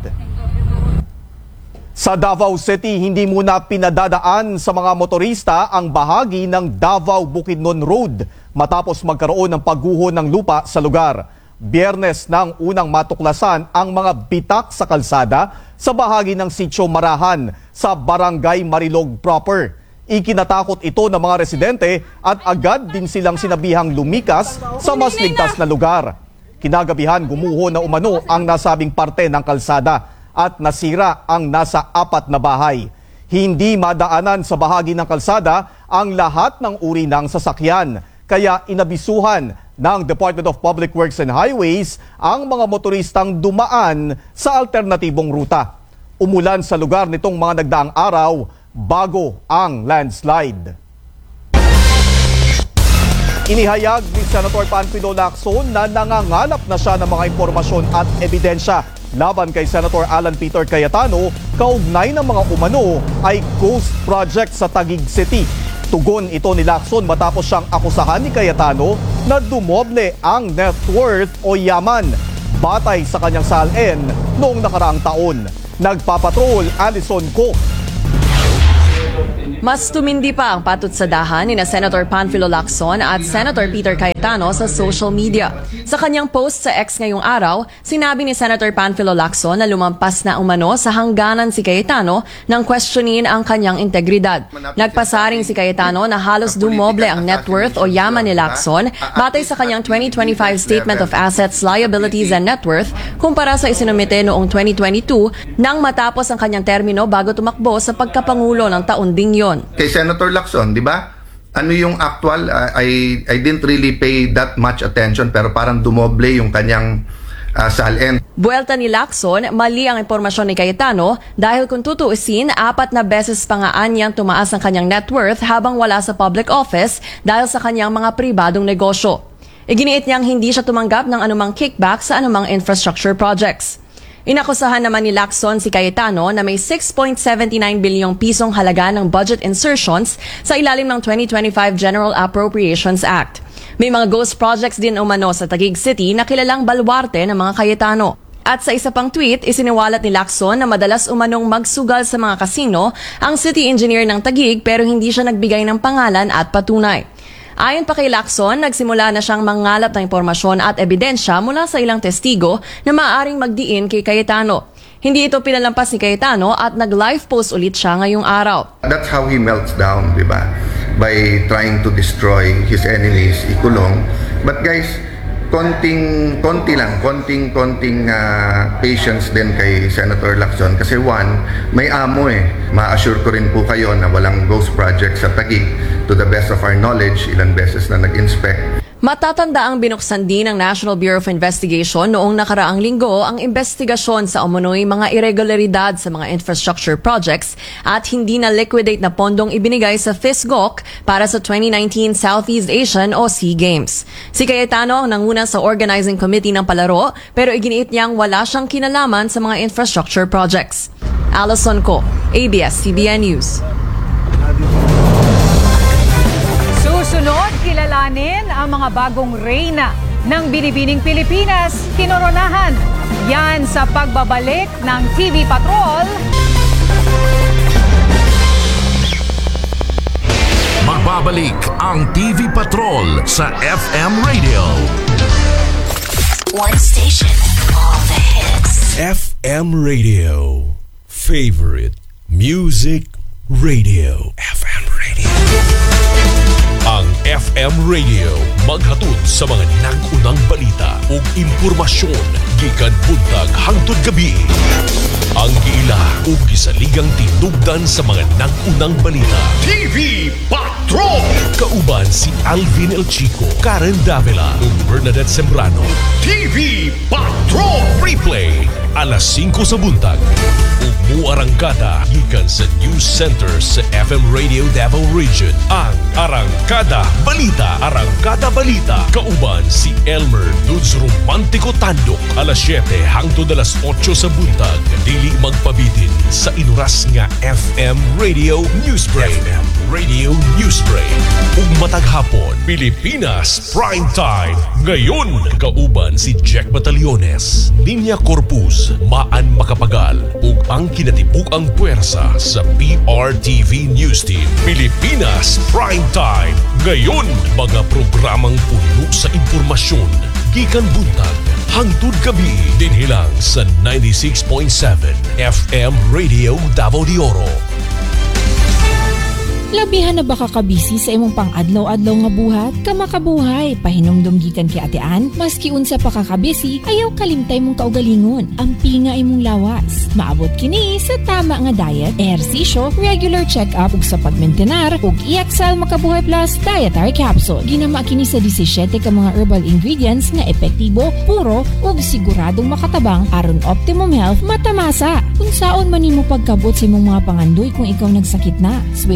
Sa Davao City, hindi muna pinadadaan sa mga motorista ang bahagi ng Davao-Bukidnon Road matapos magkaroon ng pagguho ng lupa sa lugar. Biyernes nang unang matuklasan ang mga bitak sa kalsada sa bahagi ng Sitio Marahan sa Barangay Marilog proper. Ikinatakot ito ng mga residente at agad din silang sinabihang lumikas sa mas ligtas na lugar. Kinagabihan gumuho na umano ang nasabing parte ng kalsada at nasira ang nasa apat na bahay. Hindi madaanan sa bahagi ng kalsada ang lahat ng uri ng sasakyan, kaya inabisuhan ng Department of Public Works and Highways ang mga motoristang dumaan sa alternatibong ruta. Umulan sa lugar nitong mga nagdaang araw bago ang landslide. Inihayag ni Senator Panfilo Lacson na nangangalap na siya ng mga impormasyon at ebidensya laban kay Senator Alan Peter Cayetano kaugnay ng mga umano ay ghost project sa Taguig City. Tugon ito ni Lacson matapos siyang akusahan ni Cayetano na dumoble ang net worth o yaman batay sa kanyang salin noong nakaraang taon. Nagpapatrol Alison Cook. Mas tumindi pa ang patutsadahan ni na Senator Panfilo Lacson at Senator Peter Cayetano sa social media. Sa kanyang post sa X ngayong araw, sinabi ni Senator Panfilo Lacson na lumampas na umano sa hangganan si Cayetano nang questionin ang kanyang integridad. Nagpasaring si Cayetano na halos dumoble ang net worth o yaman ni Lacson batay sa kanyang twenty twenty-five Statement of Assets, Liabilities and Net Worth kumpara sa isinumite noong twenty twenty-two nang matapos ang kanyang termino bago tumakbo sa pagkapangulo ng taon ding yon. Kay Senator Lacson, di ba? Ano yung actual, uh, I, I didn't really pay that much attention pero parang dumoble yung kanyang uh, salin. Buwelta ni Lacson, mali ang impormasyon ni Cayetano dahil kung tutuusin, apat na beses pa nga niyang tumaas ang kanyang net worth habang wala sa public office dahil sa kanyang mga pribadong negosyo. Iginiit niyang hindi siya tumanggap ng anumang kickback sa anumang infrastructure projects. Inakusahan naman ni Lacson si Cayetano na may six point seven nine bilyong pisong halaga ng budget insertions sa ilalim ng twenty twenty-five General Appropriations Act. May mga ghost projects din umano sa Taguig City na kilalang baluarte ng mga Cayetano. At sa isa pang tweet, isiniwalat ni Lacson na madalas umanong magsugal sa mga kasino ang city engineer ng Taguig pero hindi siya nagbigay ng pangalan at patunay. Ayon pa kay Lacson, nagsimula na siyang mangalap ng impormasyon at ebidensya mula sa ilang testigo na maaaring magdiin kay Cayetano. Hindi ito pinalampas ni Cayetano at nag-live post ulit siya ngayong araw. That's how he melts down, di ba? By trying to destroy his enemies, ikulong. But guys, konting, konti lang, konting, konting uh, patience din kay Senator Lacson. Kasi one, may amo eh. Ma-assure ko rin po kayo na walang ghost project sa Taguig. To the best of our knowledge, ilang beses na nag-inspect. Matatanda ang binuksan din ng National Bureau of Investigation noong nakaraang linggo ang investigasyon sa umunoy mga irregularidad sa mga infrastructure projects at hindi na liquidate na pondong ibinigay sa FISGOC para sa twenty nineteen Southeast Asian o SEA Games. Si Cayetano ang nanguna sa organizing committee ng palaro pero iginiit niyang wala siyang kinalaman sa mga infrastructure projects. Alison Co, A B S C B N News. Susunod, kilalanin ang mga bagong reyna ng Binibining Pilipinas, kinoronahan. Yan sa pagbabalik ng T V Patrol. Magbabalik ang T V Patrol sa F M Radio. One station, all the hits. F M Radio. Favorite Music Radio. F M Radio. Ang F M Radio maghatod sa mga nag-unang balita ug impormasyon gikan buntag hangtod gabi. Ang giila ug gisaligang tinubdan sa mga nag-unang balita. T V Patrol! Kauban si Alvin El Chico, Karen Davila ug Bernadette Sembrano. T V Patrol! Replay alas singko sa buntag. Ug muarangkada gikan sa News Center sa F M Radio Davao Region. Ang Arangkada Balita. Arangkada Balita. Kauban si Elmer Dudes Romantico Tandok. alas siyete hangtod alas otso sa buntag. Dili magpabitin sa inuras nga F M Radio Newsbreak. F M Radio Newsbreak. Ug matag hapon, Pilipinas Prime Time. Ngayon, kauban si Jack Batallones, Ninya Corpus, Maan Makapagal, ug ang kinatibuk-ang puwersa sa P R T V News Team. Pilipinas Prime Time. Ngayon, mga programang puno sa impormasyon. Gikan buntag, hangtod gabi, dinhilang sa ninety-six point seven F M Radio Davao de Oro. Labihan na ba kakabisi sa imong pang-adlaw-adlaw nga buhat? Kamakabuhay, pahinomdom gikan kay Ate Ann, maski unsa pa kakabisi, ayaw kalimtay mong kaugalingon. Ang pinga imong lawas. Maabot kini sa tama nga diet, ehersisyo, regular check-up ug sa pagmentenar ug E X L Makabuhay Plus Dietary Capsule. Ginama kini sa seventeen ka mga herbal ingredients nga epektibo, puro ug siguradong makatabang aron optimum health matamasa. Kung saon man nimo pagkabot sa imong mga pangandoy kung ikaw nagsakit na, switch na to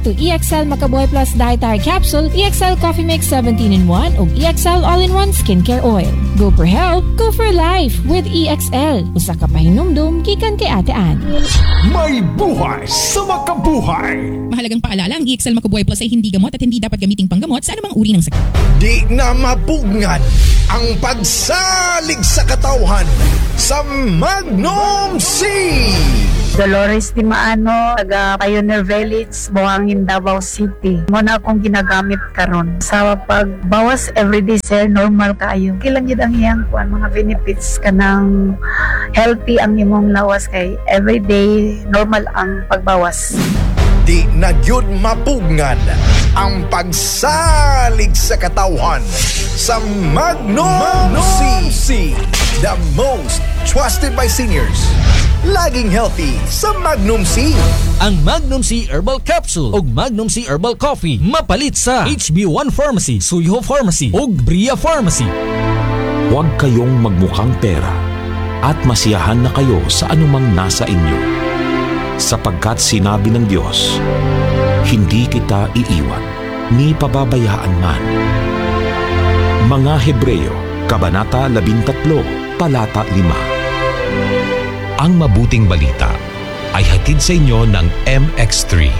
to E X L Makabuhay Plus Dietary Capsule, E X L Coffee Mix seventeen in one ug E X L All-in-One Skincare Oil. Go for health, go for life with E X L. Usa ka pahinumdum gikan kay Ate Ann. May buhay sa makabuhay. Mahalagang paalala, ang E X L Makabuhay Plus ay hindi gamot at hindi dapat gamiting panggamot sa anumang uri ng sakit. Di na mapugnan ang pagsalig sa katauhan sa Magnum C. Dolores Di Maano, taga Pioneer Village, Buhangin, Davao City. Muna akong ginagamit karon sa pagbawas everyday sir, normal kayo. Kilang yun ang iyang kuan mga benefits kanang healthy ang imong lawas kay everyday normal ang pagbawas. Di na gyud mapugnan ang pagsalig sa katauhan sa Magnum, Magnum C. The most trusted by seniors. Laging healthy sa Magnum C. Ang Magnum C Herbal Capsule ug Magnum C Herbal Coffee mapalit sa H B one Pharmacy, Suyo Pharmacy ug Bria Pharmacy. Huwag kayong magmukhang pera at masiyahan na kayo sa anumang nasa inyo. Sapagkat sinabi ng Diyos, hindi kita iiwan, ni pababayaan man. Mga Hebreo, Kabanata labintatlo, Talata lima. Ang mabuting balita ay hatid sa inyo ng M X three.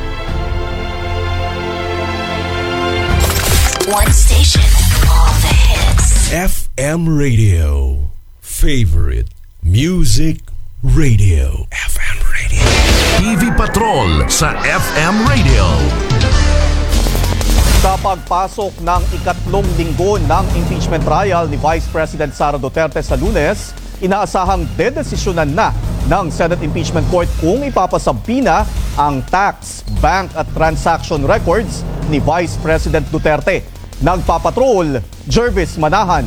One station, all the hits. F M Radio. Favorite Music Radio. F M Radio. T V Patrol sa F M Radio. Sa pagpasok ng ikatlong linggo ng impeachment trial ni Vice President Sara Duterte sa Lunes, inaasahang dedesisyonan na ng Senate Impeachment Court kung ipapasabina ang tax, bank at transaction records ni Vice President Duterte. Nagpapatrol, Jervis Manahan.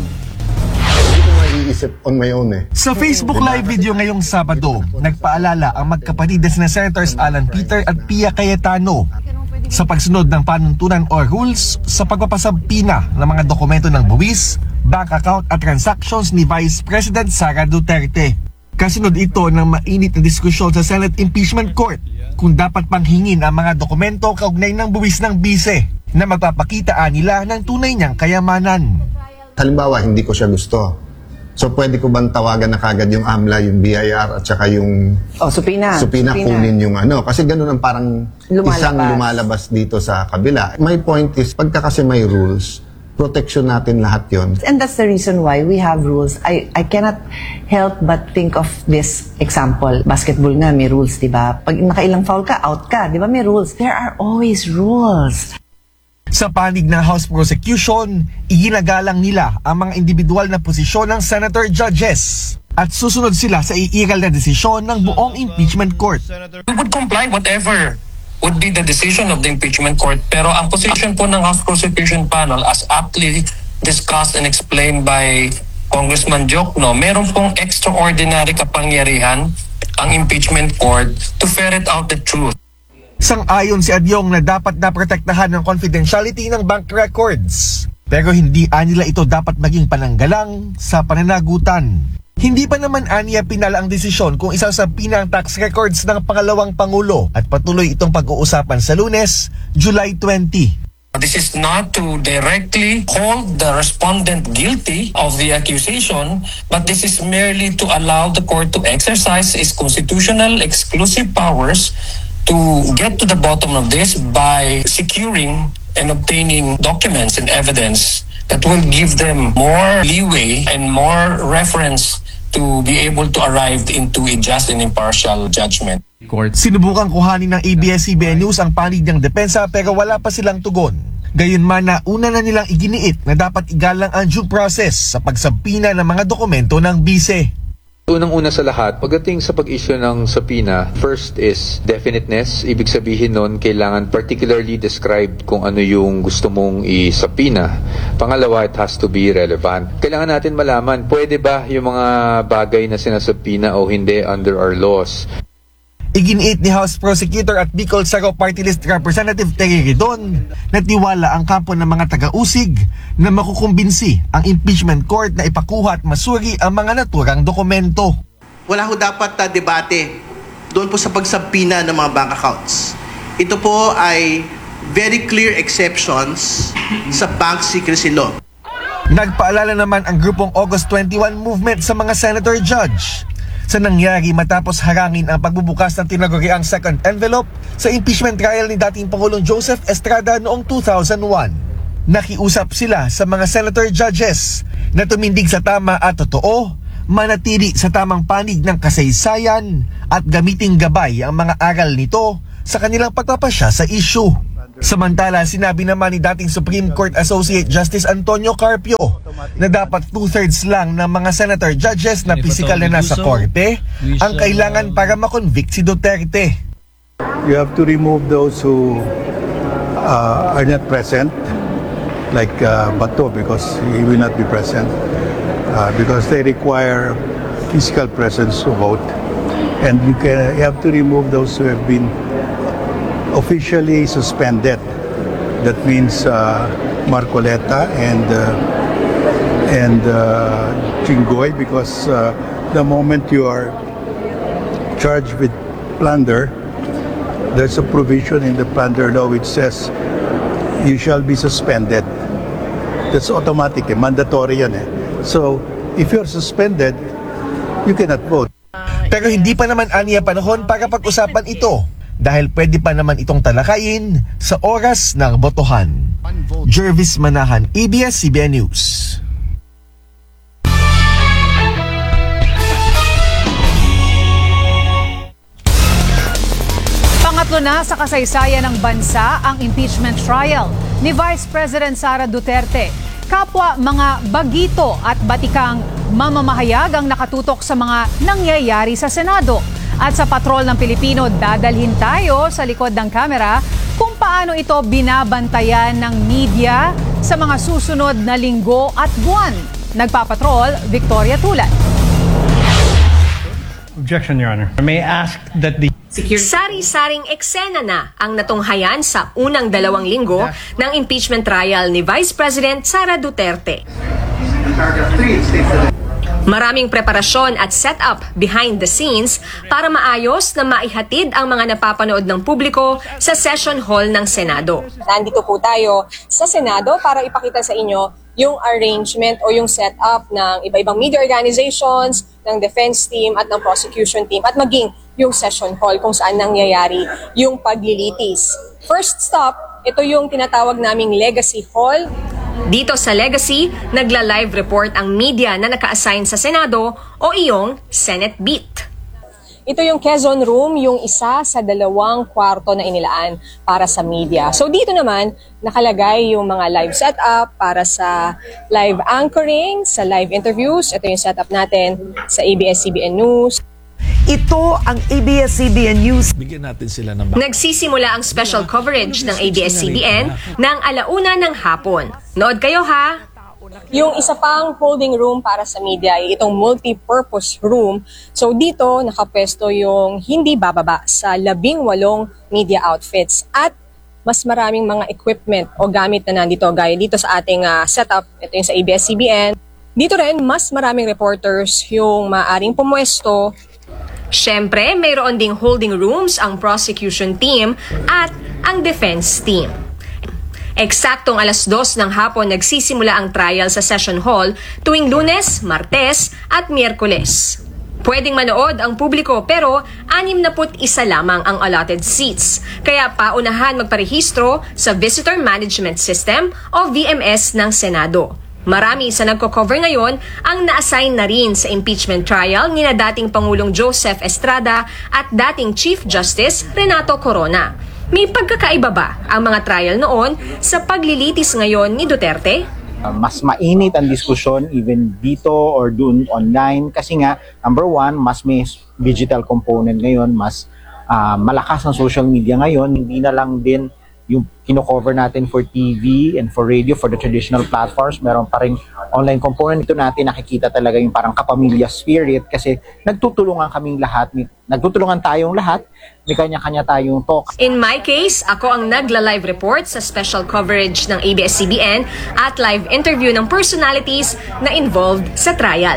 Iisip on my own eh. Sa Facebook Live video ngayong Sabado, nagpaalala ang magkapatid na sina Senators Alan Peter at Pia Cayetano sa pagsunod ng panuntunan o rules sa pagpapasabina ng mga dokumento ng buwis, bank account at transactions ni Vice President Sara Duterte. Kasunod ito ng mainit na diskusyon sa Senate Impeachment Court kung dapat panghingin ang mga dokumento kaugnay ng buwis ng bise na magpapakitaan nila ng tunay niyang kayamanan. Halimbawa, hindi ko siya gusto. So pwede ko bang tawagan na kagad yung AMLA, yung B I R at saka yung oh, supina. supina, supina kunin yung ano. Kasi ganun ang parang lumalabas. Isang lumalabas dito sa kabila. My point is, pagka kasi may rules, protection natin lahat yon. And that's the reason why we have rules. I I cannot help but think of this example. Basketball nga, may rules, di ba? Pag nakailang foul ka, out ka, di ba? May rules. There are always rules. Sa panig ng House Prosecution, iginagalang nila ang mga individual na posisyon ng Senator Judges at susunod sila sa iiral na desisyon ng buong impeachment court. We would comply whatever would be the decision of the impeachment court, pero ang position po ng House Prosecution Panel as aptly discussed and explained by Congressman Jokno, meron pong extraordinary kapangyarihan ang impeachment court to ferret out the truth. Sang-ayon si Adyong na dapat na protektahan ng confidentiality ng bank records. Pero hindi anila ito dapat maging pananggalang sa pananagutan. Hindi pa naman aniya pinala ang desisyon kung isasabina ang tax records ng pangalawang Pangulo at patuloy itong pag-uusapan sa Lunes, July twentieth. This is not to directly hold the respondent guilty of the accusation, but this is merely to allow the court to exercise its constitutional exclusive powers to get to the bottom of this by securing and obtaining documents and evidence that will give them more leeway and more reference to be able to arrive into a just and impartial judgment. Sinubukang kuhanin ng A B S C B N News ang panig ng depensa pero wala pa silang tugon. Gayunman na una na nilang iginiit na dapat igalang ang due process sa pagsabina ng mga dokumento ng bise. Unang-una sa lahat, pagdating sa pag-issue ng subpoena, first is definiteness. Ibig sabihin nun, kailangan particularly described kung ano yung gusto mong i-subpoena. Pangalawa, it has to be relevant. Kailangan natin malaman, pwede ba yung mga bagay na sinasubpoena o hindi under our laws. Iginiit ni House Prosecutor at Bicol Saro Party List Representative Terry Redon na tiwala ang kampo ng mga taga-usig na makukumbinsi ang impeachment court na ipakuha at masuri ang mga naturang dokumento. Wala ho dapat uh, debate doon po sa pagsabpina ng mga bank accounts. ito po ay very clear exceptions sa bank secrecy law. Nagpaalala naman ang grupong August twenty-one movement sa mga senator judge sa nangyari matapos harangin ang pagbubukas ng tinaguriang second envelope sa impeachment trial ni dating Pangulong Joseph Estrada noong two thousand one. Nakiusap sila sa mga senator judges na tumindig sa tama at totoo, manatili sa tamang panig ng kasaysayan at gamiting gabay ang mga aral nito sa kanilang pagpapasya sa issue. Samantala, sinabi naman ni dating Supreme Court Associate Justice Antonio Carpio na dapat two-thirds lang ng mga senator judges na pisikal na nasa korte ang kailangan para makonvict si Duterte. You have to remove those who uh, are not present, like uh, Bato, because he will not be present, uh, because they require physical presence to vote. And you, can, you have to remove those who have been officially suspended. That means uh, Marcoleta and uh, and uh, Chingoy, because uh, the moment you are charged with plunder, there's a provision in the plunder law which says you shall be suspended. That's automatic, eh, mandatory yan eh. So if you're suspended, you cannot vote. Pero hindi pa naman aniya panahon para pag-usapan ito, dahil pwede pa naman itong talakayin sa oras ng botohan. Jervis Manahan, A B S C B N News. Pangatlo na sa kasaysayan ng bansa ang impeachment trial ni Vice President Sara Duterte. Kapwa mga bagito at batikang mamamahayag ang nakatutok sa mga nangyayari sa Senado. At sa patrol ng Pilipino, dadalhin tayo sa likod ng kamera kung paano ito binabantayan ng media sa mga susunod na linggo at buwan. Nagpapatrol, Victoria Tulad. Objection, Your Honor. I may ask that the... Sari-saring eksena na ang natunghayan sa unang dalawang linggo ng impeachment trial ni Vice President Sara Duterte. Maraming preparasyon at setup behind the scenes para maayos na maihatid ang mga napapanood ng publiko sa session hall ng Senado. Nandito po tayo sa Senado para ipakita sa inyo yung arrangement o yung setup ng iba-ibang media organizations, ng defense team at ng prosecution team at maging yung session hall kung saan nangyayari yung paglilitis. First stop, ito yung tinatawag naming Legacy Hall. Dito sa Legacy, nagla-live report ang media na naka-assign sa Senado o iyong Senate Beat. Ito yung Quezon Room, yung isa sa dalawang kwarto na inilaan para sa media. So dito naman, nakalagay yung mga live setup para sa live anchoring, sa live interviews. Ito yung setup natin sa A B S C B N News. Ito ang A B S C B N News. Bigyan natin sila ng... Nagsisimula ang special coverage ng A B S C B N ng alauna ng hapon. Nood kayo ha! Yung isa pang holding room para sa media ay itong multi-purpose room. So dito nakapwesto yung hindi bababa sa labing walong media outfits at mas maraming mga equipment o gamit na nandito gaya dito sa ating uh, setup. Ito yung sa A B S C B N. Dito rin mas maraming reporters yung maaring pumwesto. Siyempre, mayroon ding holding rooms ang prosecution team at ang defense team. Eksaktong alas dos ng hapon nagsisimula ang trial sa session hall tuwing Lunes, Martes at Miyerkules. Pwedeng manood ang publiko pero anim na put isa lamang ang allotted seats. Kaya paunahan magparehistro sa Visitor Management System o V M S ng Senado. Marami sa nagko-cover ngayon ang na-assign na rin sa impeachment trial ni na dating Pangulong Joseph Estrada at dating Chief Justice Renato Corona. May pagkakaiba ba ang mga trial noon sa paglilitis ngayon ni Duterte? Uh, mas mainit ang diskusyon even dito or dun online kasi nga, number one, mas may digital component ngayon, mas uh, malakas ang social media ngayon, hindi na lang din yung kino-cover natin for T V and for radio, for the traditional platforms, meron pa rin online component. Ito natin nakikita talaga yung parang kapamilya spirit kasi nagtutulungan kaming lahat, nagtutulungan tayong lahat, may kanya-kanya tayong talk. In my case, ako ang nagla-live report sa special coverage ng A B S C B N at live interview ng personalities na involved sa trial.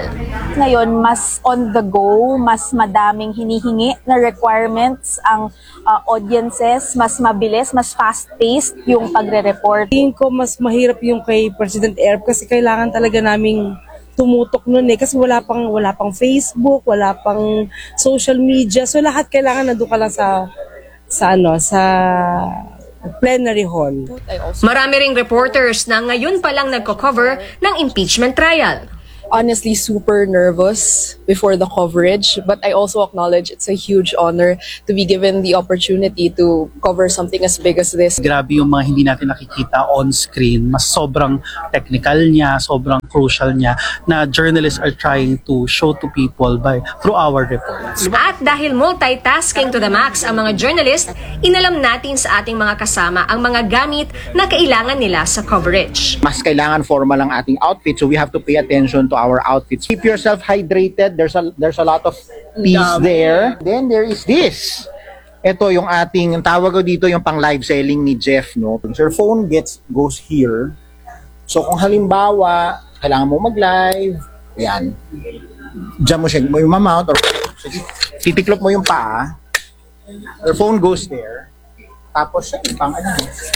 Ngayon, mas on the go, mas madaming hinihingi na requirements ang uh, audiences, mas mabilis, mas fast-paced yung pagre-report. Tingin ko mas mahirap yung kay President Erb kasi kailangan talaga naming tumutok nun eh kasi wala pang wala pang Facebook, wala pang social media. So lahat kailangan nandoon ka lang sa sa ano, sa plenary hall. Marami ring reporters na ngayon pa lang nagko-cover ng impeachment trial. Honestly, super nervous before the coverage, but I also acknowledge it's a huge honor to be given the opportunity to cover something as big as this. Grabe yung mga hindi natin nakikita on screen. Mas sobrang technical niya, sobrang crucial niya na journalists are trying to show to people by through our reports. At dahil multitasking to the max ang mga journalist, inalam natin sa ating mga kasama ang mga gamit na kailangan nila sa coverage. Mas kailangan formal ang ating outfit, so we have to pay attention to our outfits. Keep yourself hydrated. There's a there's a lot of peas there. Then there is this. Ito yung ating tawag ko dito yung pang live selling ni Jeff, no. Your phone gets goes here. So kung halimbawa kailangan mo mag-live, yan. Diyan mo siya, mo yung mamount or titiklop mo yung paa. Your phone goes there. Tapos siya, pang ano.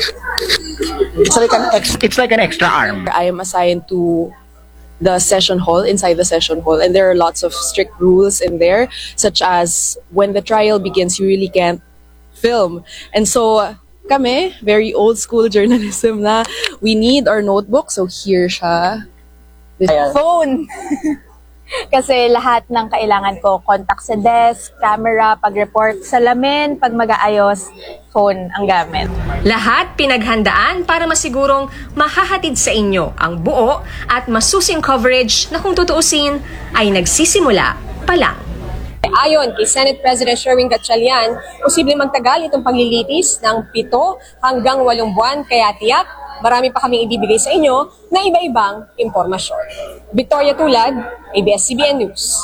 It's like an ex, it's like an extra arm. I am assigned to the session hall, inside the session hall, and there are lots of strict rules in there, such as when the trial begins, you really can't film. And so, kami, very old school journalism na, we need our notebook, so here siya. Phone! Kasi lahat ng kailangan ko, contact sa desk, camera, pag-report, salamin, pag mag-aayos, phone ang gamit. Lahat pinaghandaan para masigurong mahahatid sa inyo ang buo at masusing coverage na kung tutuusin ay nagsisimula pa lang. Ayon kay Senate President Sherwin Gatchalian, posibleng magtagal itong paglilitis ng pito hanggang walong buwan, kaya tiyak marami pa kaming ibibigay sa inyo na iba-ibang impormasyon. Victoria Tulad, A B S C B N News.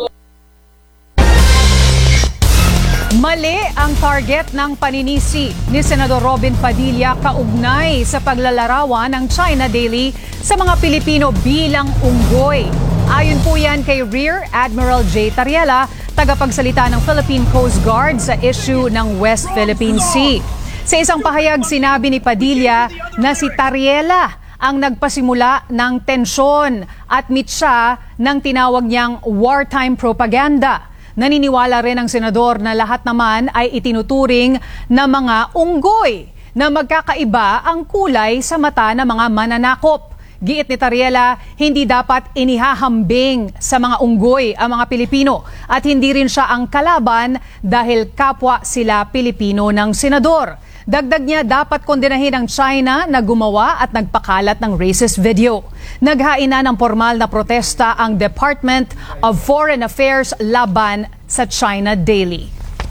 Mali ang target ng paninisi ni Senador Robin Padilla kaugnay sa paglalarawan ng China Daily sa mga Pilipino bilang unggoy. Ayon po yan kay Rear Admiral J. Tariela, tagapagsalita ng Philippine Coast Guard sa issue ng West Philippine Sea. Sa isang pahayag, sinabi ni Padilla na si Tariela ang nagpasimula ng tensyon at mitsa ng tinawag niyang wartime propaganda. Naniniwala rin ang senador na lahat naman ay itinuturing na mga unggoy na magkakaiba ang kulay sa mata ng mga mananakop. Giit ni Tariela, hindi dapat inihahambing sa mga unggoy ang mga Pilipino at hindi rin siya ang kalaban dahil kapwa sila Pilipino ng senador. Dagdag niya, dapat kondenahin ng China na gumawa at nagpakalat ng racist video. Naghain na ng formal na protesta ang Department of Foreign Affairs laban sa China Daily.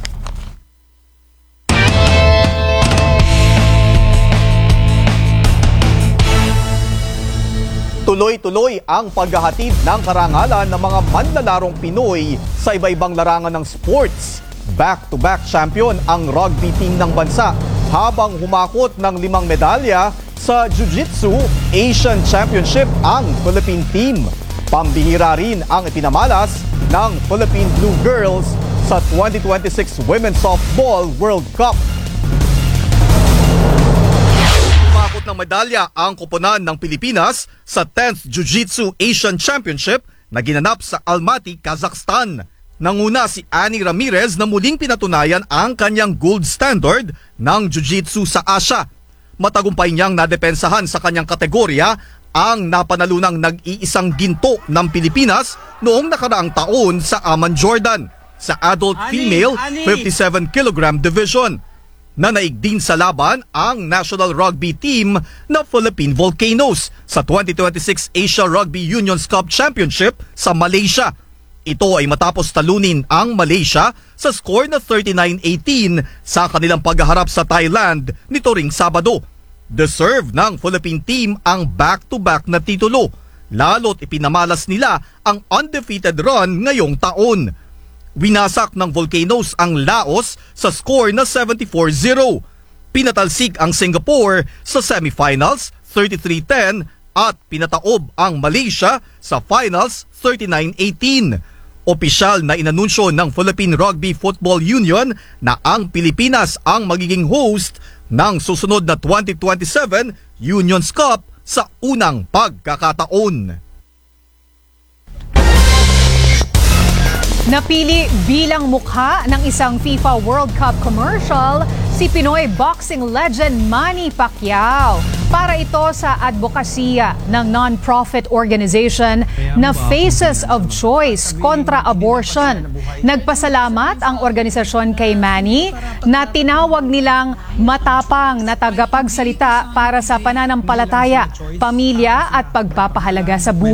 Tuloy-tuloy ang paghahatid ng karangalan ng mga manlalarong Pinoy sa iba-ibang larangan ng sports. Back-to-back champion ang rugby team ng bansa habang humakot ng limang medalya sa Jiu-Jitsu Asian Championship ang Philippine team. Pambihira rin ang ipinamalas ng Philippine Blue Girls sa twenty twenty-six Women's Softball World Cup. Humakot ng medalya ang koponan ng Pilipinas sa tenth Jiu-Jitsu Asian Championship na ginanap sa Almaty, Kazakhstan. Nanguna si Annie Ramirez na muling pinatunayan ang kanyang gold standard ng Jiu-Jitsu sa Asia. Matagumpay niyang nadepensahan sa kanyang kategorya ang napanalunang nag-iisang ginto ng Pilipinas noong nakaraang taon sa Amman, Jordan sa adult female fifty-seven kilogram division. Nanaig din sa laban ang national rugby team na Philippine Volcanoes sa twenty twenty-six Asia Rugby Unions Cup Championship sa Malaysia. Ito ay matapos talunin ang Malaysia sa score na thirty-nine eighteen sa kanilang paghaharap sa Thailand nito ring Sabado. Deserve ng Philippine team ang back-to-back na titulo, lalo't ipinamalas nila ang undefeated run ngayong taon. Winasak ng Volcanoes ang Laos sa score na seventy-four zero. Pinatalsik ang Singapore sa semifinals thirty-three ten at pinataob ang Malaysia sa finals thirty-nine eighteen. Opisyal na inanunsyo ng Philippine Rugby Football Union na ang Pilipinas ang magiging host ng susunod na twenty twenty-seven Unions Cup sa unang pagkakataon. Napili bilang mukha ng isang FIFA World Cup commercial si Pinoy boxing legend Manny Pacquiao para ito sa advokasya ng non-profit organization na Faces of Choice kontra abortion. Nagpasalamat ang organisasyon kay Manny na tinawag nilang matapang na tagapagsalita para sa pananampalataya, pamilya at pagpapahalaga sa buhay.